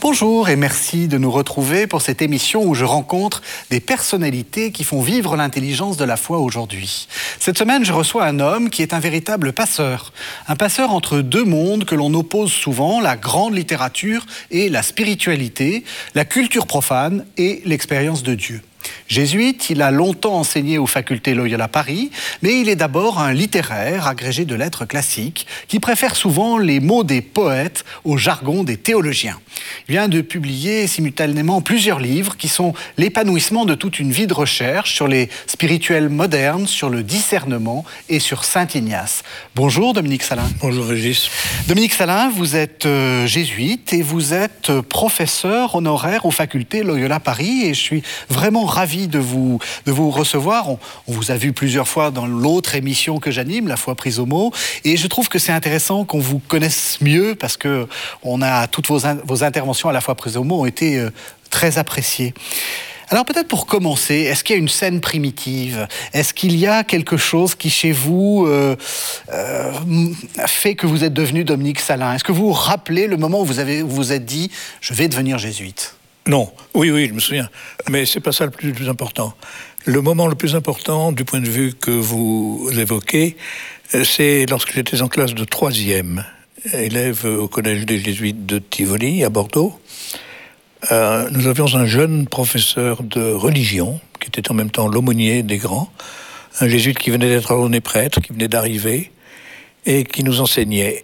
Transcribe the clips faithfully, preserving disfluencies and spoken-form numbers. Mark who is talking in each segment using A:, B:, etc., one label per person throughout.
A: Bonjour et merci de nous retrouver pour cette émission où je rencontre des personnalités qui font vivre l'intelligence de la foi aujourd'hui. Cette semaine, je reçois un homme qui est un véritable passeur. Un passeur entre deux mondes que l'on oppose souvent, la grande littérature et la spiritualité, la culture profane et l'expérience de Dieu. Jésuite, il a longtemps enseigné aux facultés Loyola Paris, mais il est d'abord un littéraire agrégé de lettres classiques qui préfère souvent les mots des poètes au jargon des théologiens. Il vient de publier simultanément plusieurs livres qui sont l'épanouissement de toute une vie de recherche sur les spirituels modernes, sur le discernement et sur Saint Ignace. Bonjour Dominique Salin.
B: Bonjour Régis.
A: Dominique Salin, vous êtes euh, jésuite et vous êtes professeur honoraire aux facultés Loyola Paris et je suis vraiment ravi de vous, de vous recevoir. On, on vous a vu plusieurs fois dans l'autre émission que j'anime, La foi prise au mot, et je trouve que c'est intéressant qu'on vous connaisse mieux parce que on a, toutes vos, vos interventions à La foi prise au mot ont été euh, très appréciées. Alors peut-être pour commencer, est-ce qu'il y a une scène primitive? Est-ce qu'il y a quelque chose qui chez vous euh, euh, fait que vous êtes devenu Dominique Salin? Est-ce que vous vous rappelez le moment où vous avez, où vous, vous êtes dit « je vais devenir jésuite » ?
B: Non, oui, oui, je me souviens. Mais c'est pas ça le plus, le plus important. Le moment le plus important, du point de vue que vous évoquez, c'est lorsque j'étais en classe de troisième, élève au collège des Jésuites de Tivoli, à Bordeaux. Euh, nous avions un jeune professeur de religion, qui était en même temps l'aumônier des grands, un jésuite qui venait d'être ordonné prêtre, qui venait d'arriver, et qui nous enseignait.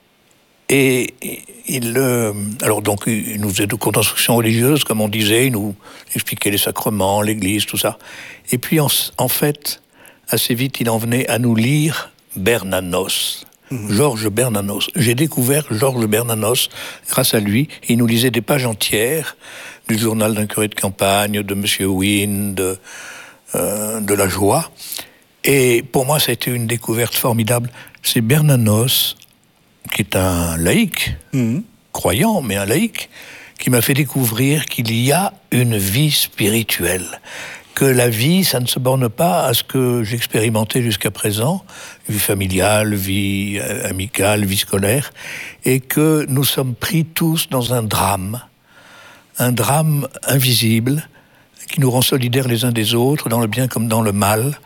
B: Et il, euh, alors donc, il nous faisait de cours d'instruction religieuse, comme on disait, il nous expliquait les sacrements, l'église, tout ça. Et puis, en, en fait, assez vite, il en venait à nous lire Bernanos, mmh. Georges Bernanos. J'ai découvert Georges Bernanos grâce à lui. Il nous lisait des pages entières du journal d'un curé de campagne, de Monsieur Wynne, de, euh, de la Joie. Et pour moi, ça a été une découverte formidable. C'est Bernanos, qui est un laïc, mmh. croyant, mais un laïc, qui m'a fait découvrir qu'il y a une vie spirituelle, que la vie, ça ne se borne pas à ce que j'expérimentais jusqu'à présent, vie familiale, vie amicale, vie scolaire, et que nous sommes pris tous dans un drame, un drame invisible, qui nous rend solidaires les uns des autres, dans le bien comme dans le mal.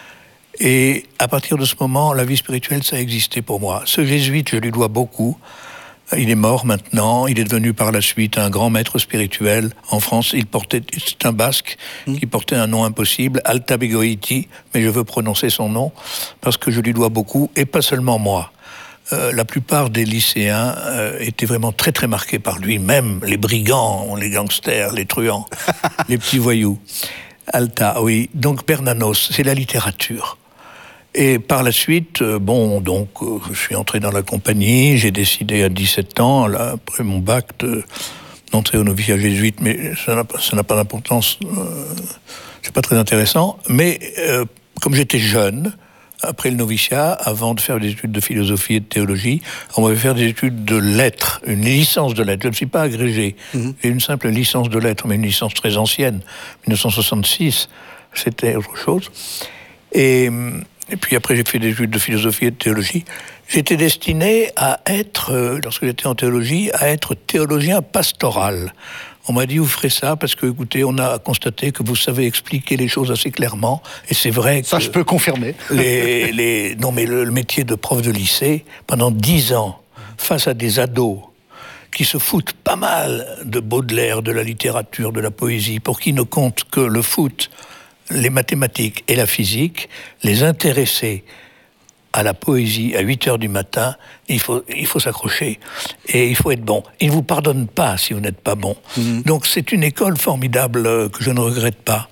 B: Et à partir de ce moment, la vie spirituelle, ça a existé pour moi. Ce jésuite, je lui dois beaucoup. Il est mort maintenant. Il est devenu par la suite un grand maître spirituel. En France, il portait, c'est un basque mmh. qui portait un nom impossible, Altabegoiti, mais je veux prononcer son nom parce que je lui dois beaucoup, et pas seulement moi. Euh, la plupart des lycéens euh, étaient vraiment très très marqués par lui, même les brigands, les gangsters, les truands, les petits voyous. Alta, oui. Donc Bernanos, c'est la littérature. Et par la suite, euh, bon, donc, euh, je suis entré dans la compagnie, j'ai décidé à dix-sept ans, là, après mon bac, de, d'entrer au noviciat jésuite, mais ça n'a, ça n'a pas d'importance, euh, c'est pas très intéressant. Mais euh, comme j'étais jeune, après le noviciat, avant de faire des études de philosophie et de théologie, on m'avait fait des études de lettres, une licence de lettres. Je ne suis pas agrégé, mmh. j'ai une simple licence de lettres, mais une licence très ancienne, dix-neuf cent soixante-six, c'était autre chose. Et... Et puis après, j'ai fait des études de philosophie et de théologie. J'étais destiné à être, euh, lorsque j'étais en théologie, à être théologien pastoral. On m'a dit, vous ferez ça parce que, écoutez, on a constaté que vous savez expliquer les choses assez clairement. Et c'est vrai que...
A: Ça, je peux confirmer.
B: les, les, non, mais le, le métier de prof de lycée, pendant dix ans, face à des ados qui se foutent pas mal de Baudelaire, de la littérature, de la poésie, pour qui ne compte que le foot, les mathématiques et la physique, les intéresser à la poésie à huit heures du matin, il faut, il faut s'accrocher et il faut être bon. Ils ne vous pardonnent pas si vous n'êtes pas bon. Mmh. Donc c'est une école formidable euh, que je ne regrette pas.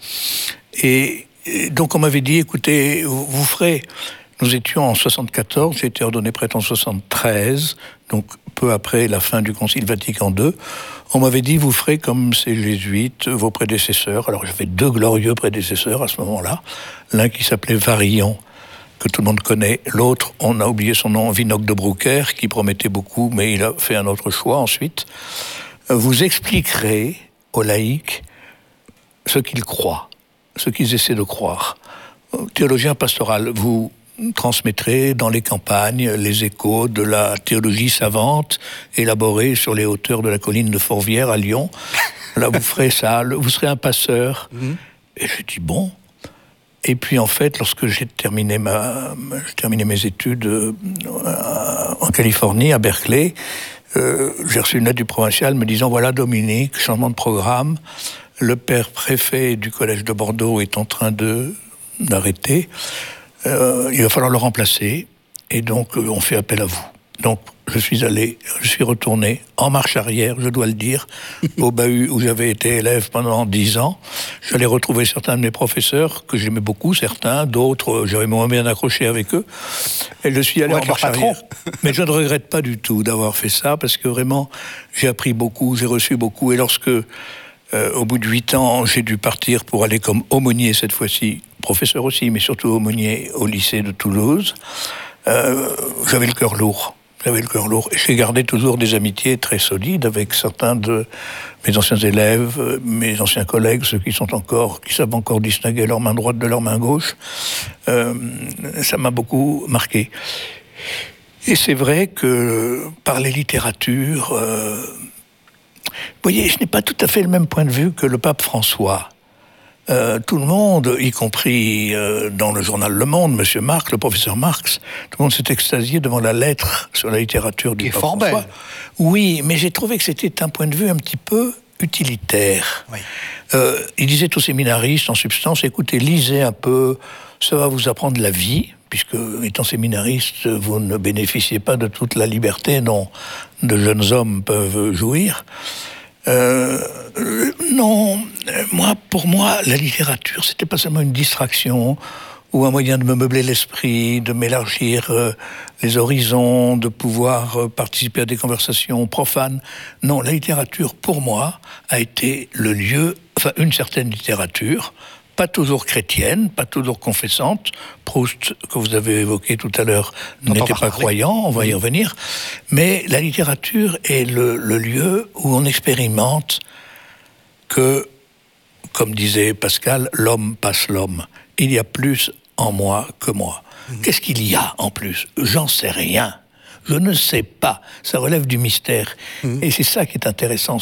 B: Et, et donc on m'avait dit, écoutez, vous, vous ferez... Nous étions en soixante-quatorze, j'ai été ordonné prêtre en soixante-treize, donc peu après la fin du Concile Vatican deux. On m'avait dit, vous ferez comme ces jésuites, vos prédécesseurs. Alors j'avais deux glorieux prédécesseurs à ce moment-là. L'un qui s'appelait Varillon, que tout le monde connaît. L'autre, on a oublié son nom, Vinocq de Broucker, qui promettait beaucoup, mais il a fait un autre choix ensuite. Vous expliquerez aux laïcs ce qu'ils croient, ce qu'ils essaient de croire. Théologien pastoral, vous transmettrez dans les campagnes les échos de la théologie savante élaborée sur les hauteurs de la colline de Fourvière à Lyon. Là, vous ferez ça, vous serez un passeur. Mmh. Et j'ai dit, bon. Et puis, en fait, lorsque j'ai terminé, ma, j'ai terminé mes études euh, en Californie, à Berkeley, euh, j'ai reçu une lettre du provincial me disant, voilà, Dominique, changement de programme, le père préfet du collège de Bordeaux est en train de, d'arrêter, euh, il va falloir le remplacer, et donc, euh, on fait appel à vous. Donc, je suis allé, je suis retourné en marche arrière, je dois le dire, au bahut où j'avais été élève pendant dix ans. J'allais retrouver certains de mes professeurs, que j'aimais beaucoup, certains, d'autres, j'avais moins bien accroché avec eux. Et je suis allé ouais, en marche arrière. Mais je ne regrette pas du tout d'avoir fait ça, parce que vraiment, j'ai appris beaucoup, j'ai reçu beaucoup. Et lorsque, euh, au bout de huit ans, j'ai dû partir pour aller comme aumônier cette fois-ci, professeur aussi, mais surtout aumônier au lycée de Toulouse, euh, j'avais le cœur lourd. J'avais le cœur lourd. Et j'ai gardé toujours des amitiés très solides avec certains de mes anciens élèves, mes anciens collègues, ceux qui sont encore, qui savent encore distinguer leur main droite de leur main gauche. Euh, ça m'a beaucoup marqué. Et c'est vrai que parler littérature, euh, vous voyez, je n'ai pas tout à fait le même point de vue que le pape François. Euh, tout le monde, y compris euh, dans le journal Le Monde, Monsieur Marx, le professeur Marx, tout le monde s'est extasié devant la lettre sur la littérature du pape François. Belle. Oui, mais j'ai trouvé que c'était un point de vue un petit peu utilitaire. Oui. Euh, il disait aux séminaristes, en substance, écoutez, lisez un peu, ça va vous apprendre la vie, puisque, étant séminariste, vous ne bénéficiez pas de toute la liberté dont de jeunes hommes peuvent jouir. Euh, non, moi, pour moi, la littérature, c'était pas seulement une distraction ou un moyen de me meubler l'esprit, de m'élargir euh, les horizons, de pouvoir euh, participer à des conversations profanes. Non, la littérature, pour moi, a été le lieu, enfin, une certaine littérature, pas toujours chrétienne, pas toujours confessante. Proust, que vous avez évoqué tout à l'heure, n'était pas croyant, on va y revenir. Mais la littérature est le, le lieu où on expérimente que, comme disait Pascal, l'homme passe l'homme. Il y a plus en moi que moi. Mmh. Qu'est-ce qu'il y a en plus ? J'en sais rien. Je ne sais pas. Ça relève du mystère. Mmh. Et c'est ça qui est intéressant.